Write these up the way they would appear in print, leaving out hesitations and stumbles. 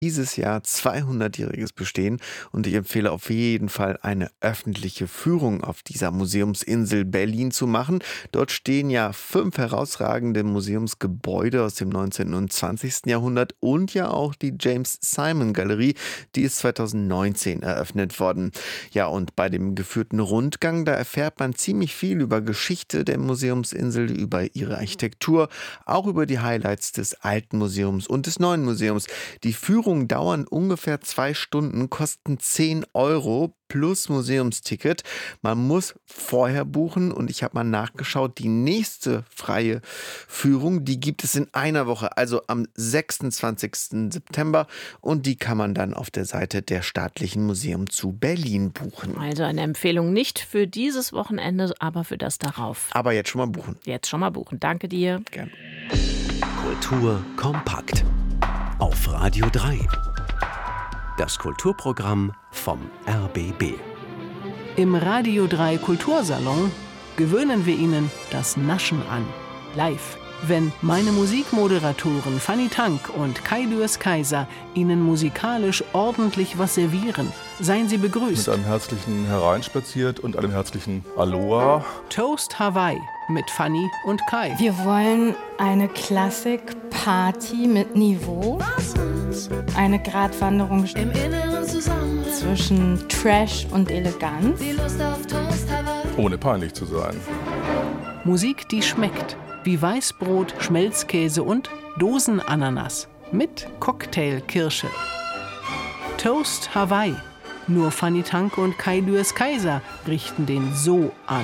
Dieses Jahr 200-jähriges Bestehen und ich empfehle auf jeden Fall eine öffentliche Führung auf dieser Museumsinsel Berlin zu machen. Dort stehen ja 5 herausragende Museumsgebäude aus dem 19. und 20. Jahrhundert und ja auch die James Simon Galerie, die ist 2019 eröffnet worden. Ja, und bei dem geführten Rundgang, da erfährt man ziemlich viel über Geschichte der Museumsinsel, über ihre Architektur, auch über die Highlights des alten Museums und des neuen Museums. Die Führungen dauern ungefähr 2 Stunden, kosten 10 Euro plus Museumsticket. Man muss vorher buchen und ich habe mal nachgeschaut, die nächste freie Führung, die gibt es in einer Woche, also am 26. September und die kann man dann auf der Seite der Staatlichen Museum zu Berlin buchen. Also eine Empfehlung nicht für dieses Wochenende, aber für das darauf. Aber jetzt schon mal buchen. Jetzt schon mal buchen. Danke dir. Gerne. Kultur kompakt. Auf Radio 3. Das Kulturprogramm vom RBB. Im Radio 3 Kultursalon gewöhnen wir Ihnen das Naschen an. Live. Wenn meine Musikmoderatoren Fanny Tank und Kai Dürrs Kaiser Ihnen musikalisch ordentlich was servieren, seien Sie begrüßt. Mit einem herzlichen Hereinspaziert und einem herzlichen Aloha. Toast Hawaii mit Fanny und Kai. Wir wollen eine Klassik-Party mit Niveau. Eine Gratwanderung Im Inneren zusammen zwischen Trash und Eleganz. die Lust auf Toast Hawaii. Ohne peinlich zu sein. Musik, die schmeckt. Wie Weißbrot, Schmelzkäse und Dosenananas mit Cocktailkirsche. Toast Hawaii. Nur Fanny Tank und Kai Dürrs Kaiser richten den so an.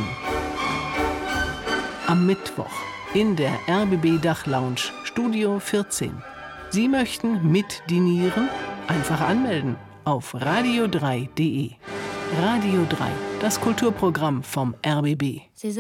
Am Mittwoch in der RBB Dachlounge, Studio 14. Sie möchten mitdinieren? Einfach anmelden auf radio3.de. Radio 3, das Kulturprogramm vom RBB.